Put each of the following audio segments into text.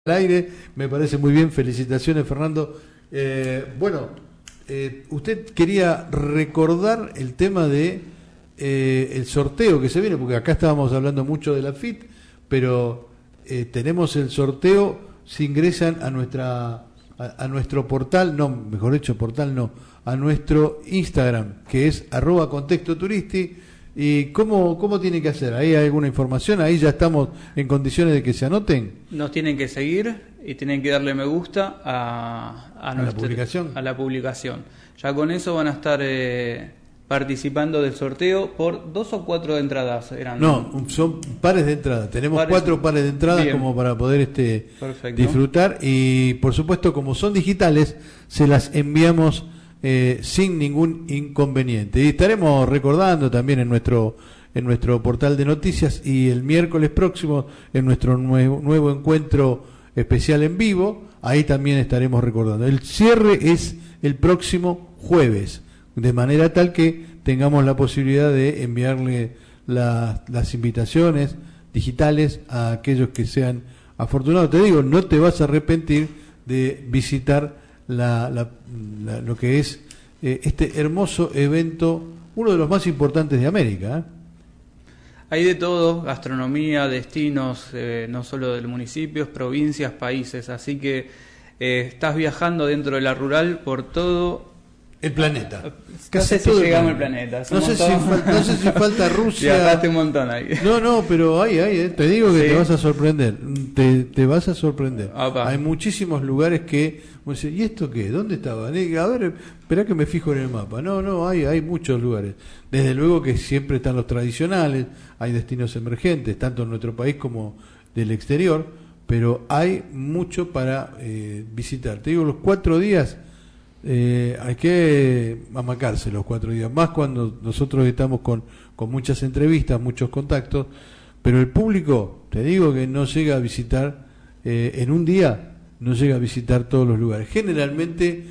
al aire, me parece muy bien, felicitaciones Fernando. Usted quería recordar el tema de el sorteo que se viene, porque acá estábamos hablando mucho de la FIT, pero tenemos el sorteo si ingresan a nuestro portal, no, mejor dicho, portal no, a nuestro Instagram, que es @contextoturisti. ¿Y cómo tiene que hacer? ¿Hay alguna información? ¿Ahí ya estamos en condiciones de que se anoten? Nos tienen que seguir y tienen que darle me gusta a la publicación. Ya con eso van a estar participando del sorteo por 2 o 4 entradas. No, son pares de entradas. Tenemos 4 pares de entradas. Bien. Como para poder disfrutar. Y por supuesto, como son digitales, se las enviamos sin ningún inconveniente. Y estaremos recordando también en nuestro portal de noticias, y el miércoles próximo en nuestro nuevo encuentro especial en vivo, ahí también estaremos recordando. El cierre es el próximo jueves, de manera tal que tengamos la posibilidad de enviarle las invitaciones digitales a aquellos que sean afortunados. Te digo, no te vas a arrepentir de visitar lo que es este hermoso evento, uno de los más importantes de América. Hay de todo, gastronomía, destinos, no solo del municipio, provincias, países, así que estás viajando dentro de la rural por todo el planeta. No sé si llegamos al planeta. No sé si falta Rusia. Viajaste un montón ahí. No, pero hay, te digo que sí. Te vas a sorprender. Te vas a sorprender. Opa. Hay muchísimos lugares que... ¿Y esto qué? ¿Dónde estaba? A ver, esperá que me fijo en el mapa. No, hay muchos lugares. Desde luego que siempre están los tradicionales, hay destinos emergentes, tanto en nuestro país como del exterior, pero hay mucho para visitar. Te digo, los 4 días... hay que amacarse los 4 días, más cuando nosotros estamos con muchas entrevistas, muchos contactos, pero el público, te digo que no llega a visitar en un día, no llega a visitar todos los lugares. Generalmente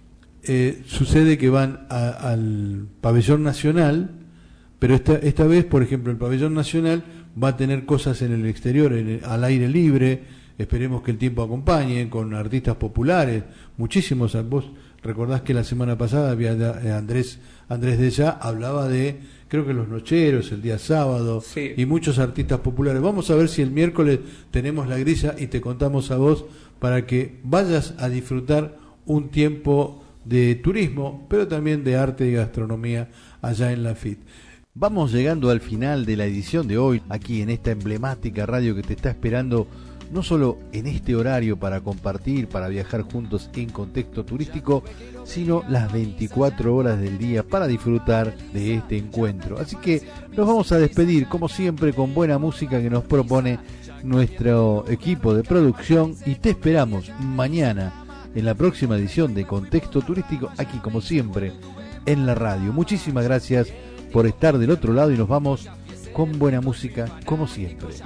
sucede que van al pabellón nacional, pero esta vez, por ejemplo, el pabellón nacional va a tener cosas en el exterior, al aire libre. Esperemos que el tiempo acompañe, con artistas populares, muchísimos. Vos recordás que la semana pasada había Andrés Dellá, hablaba de, creo que Los Nocheros, el día sábado, sí, y muchos artistas populares. Vamos a ver si el miércoles tenemos la grilla y te contamos a vos para que vayas a disfrutar un tiempo de turismo, pero también de arte y gastronomía allá en la FIT. Vamos llegando al final de la edición de hoy, aquí en esta emblemática radio que te está esperando, no solo en este horario para compartir, para viajar juntos en contexto turístico, sino las 24 horas del día para disfrutar de este encuentro. Así que nos vamos a despedir, como siempre, con buena música que nos propone nuestro equipo de producción, y te esperamos mañana en la próxima edición de Contexto Turístico, aquí como siempre en la radio. Muchísimas gracias por estar del otro lado y nos vamos con buena música como siempre.